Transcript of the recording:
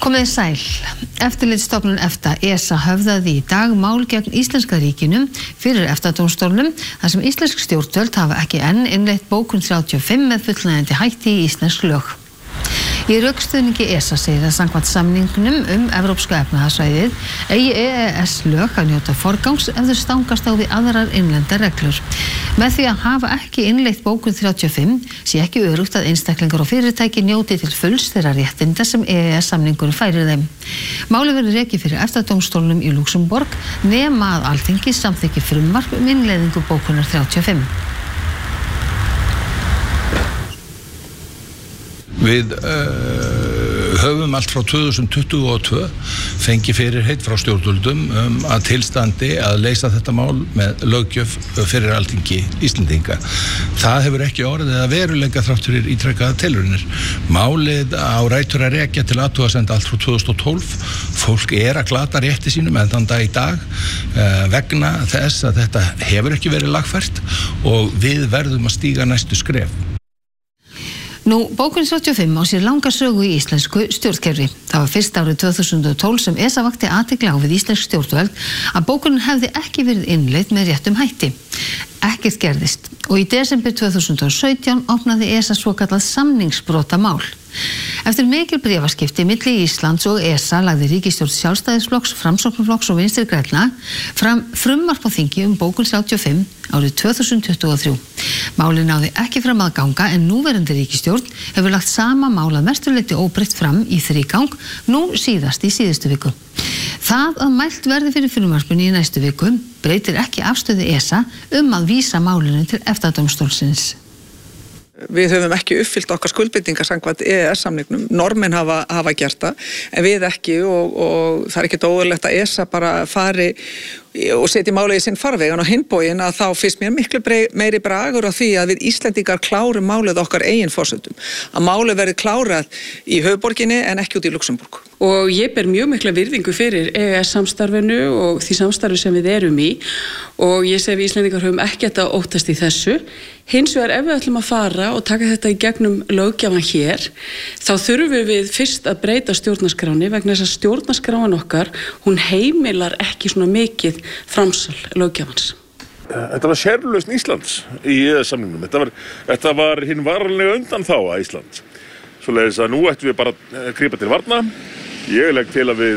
Komið sæl. Eftirlitsstofnun EFTA ESA höfðaði í dag mál gegn íslenska ríkinu fyrir EFTA-dómstólnum þar sem íslensk stjórnvöld hafa ekki enn innleitt bókun 35 með fullnægjandi hætti í íslensk lög. Í rökstuðningi ESA segir að samkvæmt samningnum Evrópska efnahagssvæðið eigi EES-lög að njóta forgangs ef þau stangast á við aðrar innlendar reglur. Með því að hafa ekki innleitt bókun 35 sé ekki öruggt að einstaklingar og fyrirtæki njóti til fulls þeirra réttinda sem EES-samningurinn færir þeim. Málið verður rekið fyrir EFTA-dómstólnum í Luxemborg nema að Alþingi samþykki frumvarp innleiðingu bókunar 35. Við höfum allt frá 2022 fengið fyrirheit frá stjórnvöldum að tilstandi að leysa þetta mál með löggjöf fyrir Alþingi Íslendinga. Það hefur ekki orðið að veruleika þrátt fyrir ítrekkaðar tilraunir. Málið á rætur að rekja til athugasemda allt frá 2012. Fólk að glata rétti sínum enn þann dag í dag vegna þess að þetta hefur ekki verið lagfært og við verðum að stíga næstu skref. Bókun 35 á sér langa sögu í íslensku stjórnkerfi. Það var fyrst árið 2012 sem ESA vakti athygli á við íslensk stjórnvöld að bókunin hefði ekki verið innleidd með réttum hætti. Ekkert gerðist og í desember 2017 opnaði ESA svokallað samningsbrotamál. Eftir mikil bréfaskipti milli Íslands og ESA lagði ríkisstjórn Sjálfstæðisflokks, Framsóknarflokks og Vinstri grænna fram frumvarp á þingi bókun 35 árið 2023. Málið náði ekki fram að ganga en núverandi ríkisstjórn hefur lagt sama mál að mestu leyti óbreytt fram í þrígang nú síðast í síðustu viku. Það að mælt verði fyrir frumvarpinu í næstu viku breytir ekki afstöðu ESA að vísa málinu til EFTA-dómstólsins. Við höfum ekki uppfyllt okkar skuldbindingar samkvæmt EES-samningnum. Normenn hafa gert það, en við ekki og það er ekkert óeðlilegt að ESA bara fari og setji málið í sinn farveg. En á hinn bóginn að þá finnst mér miklu meiri bragur á því að við Íslendingar klárum málið okkar eigin forsendum. Að málið verði klárað í höfuðborginni en ekki út í Luxemborg. Og ég ber mjög mikla virðingu fyrir EES-samstarfinu og því samstarfi sem við erum í og ég segi við Íslendingar höfum ekkert að óttast í þessu. Hins vegar ef við ætlum að fara og taka þetta í gegnum löggjafan hér, þá þurfum við fyrst að breyta stjórnarskráni vegna þess að stjórnarskráin okkar, hún heimilar ekki svona mikið framsal löggjafans. Þetta var sérlausn Íslands í EES-samningnum. Þetta var hinn varanlega undanþága Íslands. Svoleiðis að nú ættum við bara að grípa til varna. Ég legg til að við